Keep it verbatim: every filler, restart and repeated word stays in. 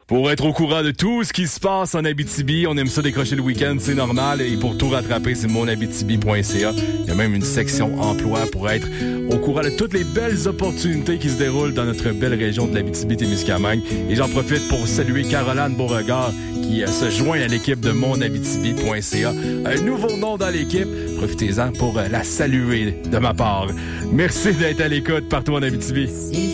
Pour être au courant de tout ce qui se passe en Abitibi, on aime ça décrocher le week-end, c'est normal. Et pour tout rattraper, c'est mon abitibi point c a. Il y a même une section emploi pour être au courant de toutes les belles opportunités qui se déroulent dans notre belle région de l'Abitibi-Témiscamingue. Et j'en profite pour saluer Caroline Beauregard qui euh, se joint à l'équipe de mon abitibi point c a. Un nouveau nom dans l'équipe. Profitez-en pour euh, la saluer de ma part. Merci d'être à l'écoute partout en Abitibi.